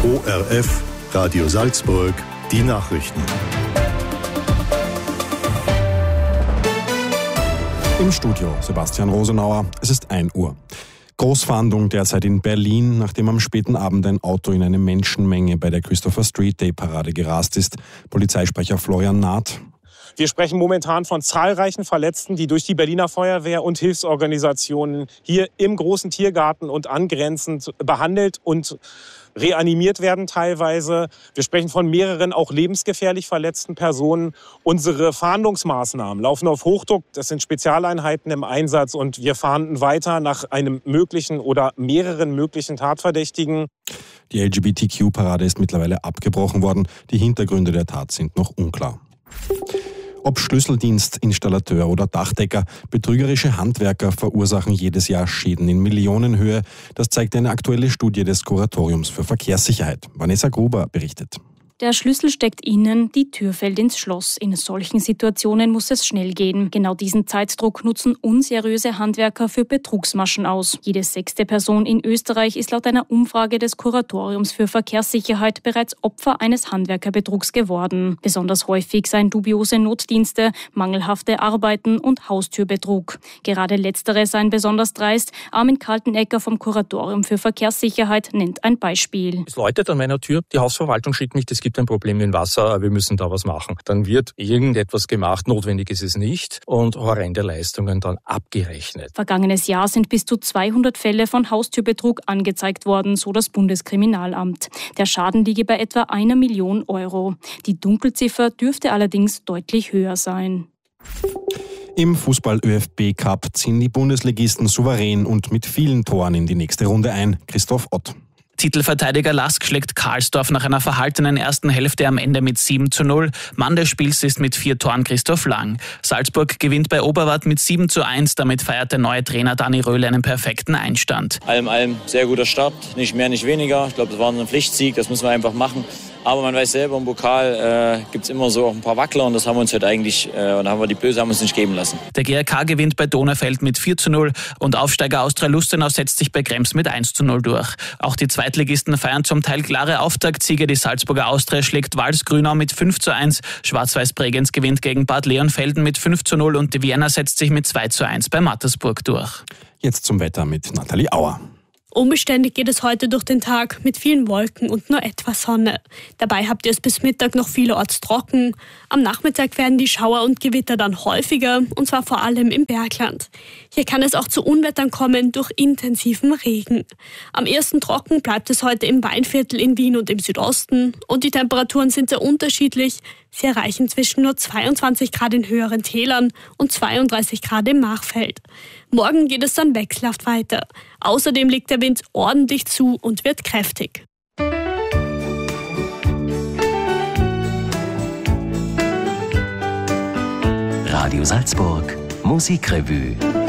ORF, Radio Salzburg, die Nachrichten. Im Studio Sebastian Rosenauer, es ist 1 Uhr. Großfahndung derzeit in Berlin, nachdem am späten Abend ein Auto in eine Menschenmenge bei der Christopher Street Day Parade gerast ist. Polizeisprecher Florian Naht. Wir sprechen momentan von zahlreichen Verletzten, die durch die Berliner Feuerwehr und Hilfsorganisationen hier im großen Tiergarten und angrenzend behandelt und reanimiert werden teilweise. Wir sprechen von mehreren auch lebensgefährlich verletzten Personen. Unsere Fahndungsmaßnahmen laufen auf Hochdruck. Das sind Spezialeinheiten im Einsatz und wir fahnden weiter nach einem möglichen oder mehreren möglichen Tatverdächtigen. Die LGBTQ-Parade ist mittlerweile abgebrochen worden. Die Hintergründe der Tat sind noch unklar. Ob Schlüsseldienst, Installateur oder Dachdecker, betrügerische Handwerker verursachen jedes Jahr Schäden in Millionenhöhe. Das zeigt eine aktuelle Studie des Kuratoriums für Verkehrssicherheit. Vanessa Gruber berichtet. Der Schlüssel steckt innen, die Tür fällt ins Schloss. In solchen Situationen muss es schnell gehen. Genau diesen Zeitdruck nutzen unseriöse Handwerker für Betrugsmaschen aus. Jede 6. Person in Österreich ist laut einer Umfrage des Kuratoriums für Verkehrssicherheit bereits Opfer eines Handwerkerbetrugs geworden. Besonders häufig seien dubiose Notdienste, mangelhafte Arbeiten und Haustürbetrug. Gerade letztere seien besonders dreist. Armin Kaltenecker vom Kuratorium für Verkehrssicherheit nennt ein Beispiel. Es läutet an meiner Tür, die Hausverwaltung schickt mich, es gibt ein Problem mit dem Wasser, wir müssen da was machen. Dann wird irgendetwas gemacht, notwendig ist es nicht und horrende Leistungen dann abgerechnet. Vergangenes Jahr sind bis zu 200 Fälle von Haustürbetrug angezeigt worden, so das Bundeskriminalamt. Der Schaden liege bei etwa 1 Million Euro. Die Dunkelziffer dürfte allerdings deutlich höher sein. Im Fußball-ÖFB-Cup ziehen die Bundesligisten souverän und mit vielen Toren in die nächste Runde ein. Christoph Ott. Titelverteidiger Lask schlägt Karlsdorf nach einer verhaltenen ersten Hälfte am Ende mit 7:0. Mann des Spiels ist mit 4 Toren Christoph Lang. Salzburg gewinnt bei Oberwart mit 7:1. Damit feiert der neue Trainer Dani Röhle einen perfekten Einstand. Allem sehr guter Start, nicht mehr, nicht weniger. Ich glaube, das war ein Pflichtsieg, das müssen wir einfach machen. Aber man weiß selber, im Pokal gibt es immer so auch ein paar Wackler und das haben wir uns heute eigentlich, und haben wir die Böse haben uns nicht geben lassen. Der GRK gewinnt bei Donaufeld mit 4:0 und Aufsteiger Austria Lustenau setzt sich bei Krems mit 1:0 durch. Auch die Zweitligisten feiern zum Teil klare Auftaktsiege. Die Salzburger Austria schlägt Wals-Grünau mit 5:1, Schwarz-Weiß Bregenz gewinnt gegen Bad Leonfelden mit 5:0 und die Vienna setzt sich mit 2:1 bei Mattersburg durch. Jetzt zum Wetter mit Nathalie Auer. Unbeständig geht es heute durch den Tag mit vielen Wolken und nur etwas Sonne. Dabei habt ihr es bis Mittag noch vielerorts trocken. Am Nachmittag werden die Schauer und Gewitter dann häufiger, und zwar vor allem im Bergland. Hier kann es auch zu Unwettern kommen durch intensiven Regen. Am ehesten trocken bleibt es heute im Weinviertel in Wien und im Südosten. Und die Temperaturen sind sehr unterschiedlich. Sie erreichen zwischen nur 22 Grad in höheren Tälern und 32 Grad im Machfeld. Morgen geht es dann wechselhaft weiter. Außerdem legt der Wind ordentlich zu und wird kräftig. Radio Salzburg, Musikrevue.